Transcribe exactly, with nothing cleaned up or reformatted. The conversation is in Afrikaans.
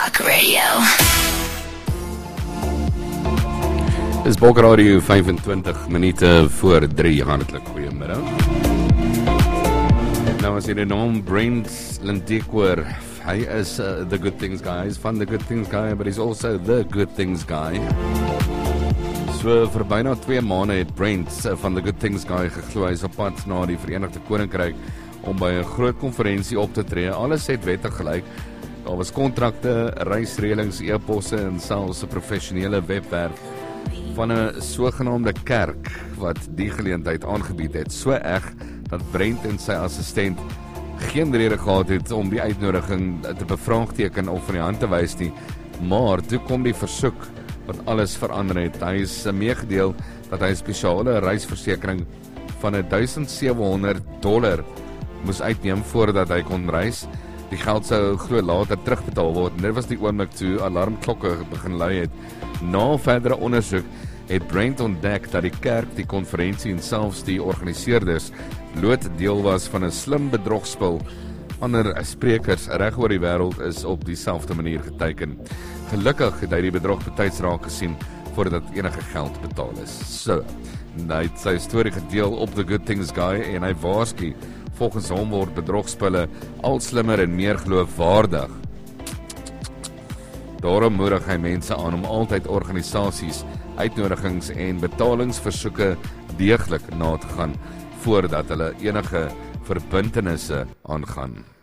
Rock Radio. Dis Bulk Radio vyfentwintig minute voor drie. Hartlik goeiemiddag. Nou as jy die naam Brent Lindequer, hy is uh, the good things guy, he's van the good things guy, but he's also the good things guy. So vir byna twee maande het Brent uh, van the good things guy geglo hy is op pad na die Verenigde Koninkryk om by 'n groot konferensie op te tree. Alles het wettig gelyk. Daar was kontrakte, reisreëlings, e-posse en selfs 'n professionele webwerf van 'n sogenaamde kerk wat die geleentheid aangebied het. So erg dat Brent en sy assistent geen rede gehad het om die uitnodiging te bevraagteken of van die hand te wys nie. Maar toe kom die versoek wat alles verander het. Hy is meegedeel dat hy 'n spesiale reisversekering van duisend sewe honderd dollar moes uitneem voordat hy kon reis. Die geld sou glo later terugbetaal word. En dit was die oomblik toe alarmklokke begin lui het. Na verdere ondersoek het Brent ontdek dat die kerk, die konferensie en selfs die organiseerders bloot deel was van 'n slim bedrogspel. Ander sprekers reg oor die wêreld is op dieselfde manier geteken. Gelukkig het hy die bedrog betyds raak gesien voordat enige geld betaal is. So, hy het sy storie gedeel op The Good Things Guy en hy waarsku, volgens hom word bedrogspille al slimmer en meer geloofwaardig. Daarom moedig hy mense aan om altyd organisasies, uitnodigings en betalingsversoeke deeglik na te gaan voordat hulle enige verbintenisse aangaan.